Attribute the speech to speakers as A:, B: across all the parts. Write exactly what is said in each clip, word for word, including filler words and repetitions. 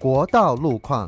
A: 国道路况。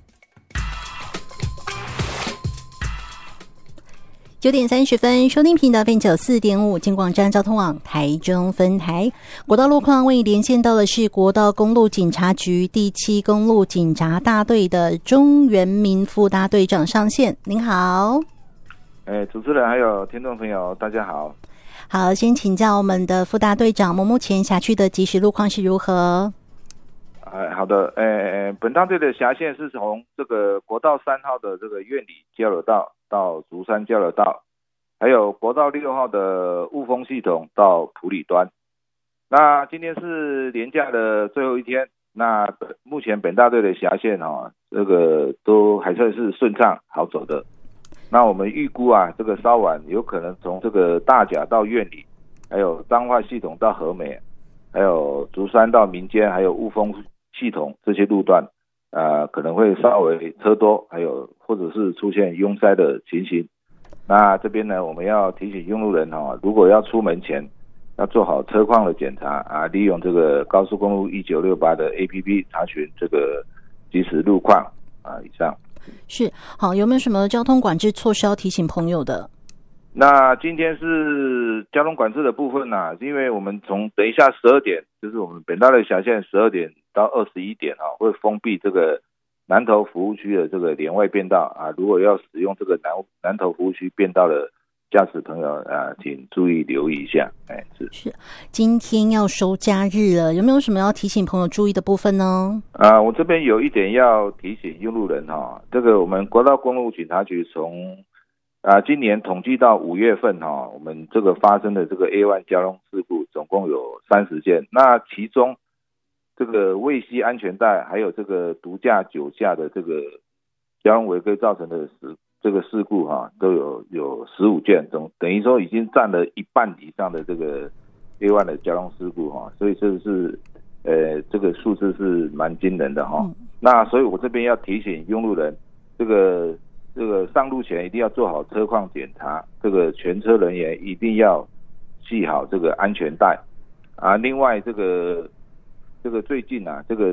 B: 九点三十分，收听频道 F M 九四点五，金广站交通网台中分台。国道路况为你连线到的是国道公路警察局第七公路警察大队的钟元明副大队长上线。您好。
C: 哎，主持人还有听众朋友，大家好。
B: 好，先请教我们的副大队长，目前辖区的即时路况是如何？
C: 哎，好的，哎，本大队的辖线是从这个国道三号的这个苑里交流道到竹山交流道，还有国道六号的雾峰系统到埔里端。那今天是连假的最后一天，那目前本大队的辖线哦，这个都还算是顺畅好走的。那我们预估啊，这个稍晚有可能从这个大甲到苑里，还有彰化系统到和美，还有竹山到民间，还有雾峰系统这些路段，呃，可能会稍微车多，还有或者是出现拥塞的情形。那这边呢，我们要提醒用路人哈，如果要出门前，要做好车况的检查啊，利用这个高速公路一九六八的 A P P 查询这个即时路况啊。以上
B: 是好，有没有什么交通管制措施要提醒朋友的？
C: 那今天是交通管制的部分啊，因为我们从等一下十二点，就是我们本大队辖线十二点到二十一点啊，会封闭这个南投服务区的这个连外变道啊，如果要使用这个南南投服务区变道的驾驶朋友啊，请注意留意一下。哎，是
B: 是，今天要收假日了，有没有什么要提醒朋友注意的部分呢？
C: 啊，我这边有一点要提醒用路人哈，这个我们国道公路警察局从啊，今年统计到五月份哈、哦，我们这个发生的这个 A 一 交通事故总共有三十件，那其中这个未系安全带，还有这个毒驾、酒驾的这个交通违规造成的事这个事故哈、啊，都有有十五件，总等于说已经占了一半以上的这个 A 一 的交通事故哈、啊，所以这是呃这个数字是蛮惊人的哈、啊嗯。那所以我这边要提醒用路人，这个。这个上路前一定要做好车况检查，这个全车人员一定要系好这个安全带啊。另外，这个这个最近啊，这个